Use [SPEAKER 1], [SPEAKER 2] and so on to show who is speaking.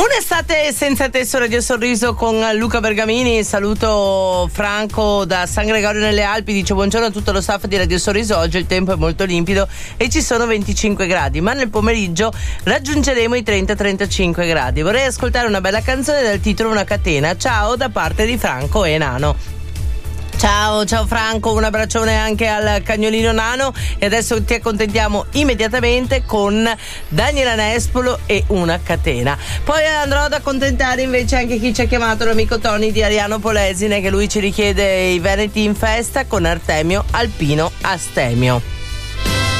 [SPEAKER 1] Un'estate senza te su Radio Sorriso con Luca Bergamini. Saluto Franco da San Gregorio nelle Alpi, dice buongiorno a tutto lo staff di Radio Sorriso. Oggi il tempo è molto limpido e ci sono 25 gradi, ma nel pomeriggio raggiungeremo i 30-35 gradi. Vorrei ascoltare una bella canzone dal titolo Una catena. Ciao da parte di Franco e Nano. Ciao Franco, un abbraccione anche al cagnolino Nano, e adesso ti accontentiamo immediatamente con Daniela Nespolo e Una catena. Poi andrò ad accontentare invece anche chi ci ha chiamato, l'amico Tony di Ariano Polesine, che lui ci richiede i Veneti in festa con Artemio Alpino Astemio.